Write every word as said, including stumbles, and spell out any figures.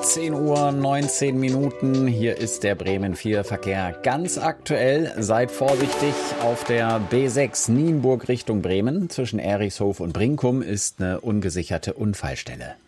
zehn Uhr neunzehn Minuten. Hier ist der Bremen vier Verkehr ganz aktuell. Seid vorsichtig. Auf der B sechs Nienburg Richtung Bremen zwischen Erichshof und Brinkum ist eine ungesicherte Unfallstelle.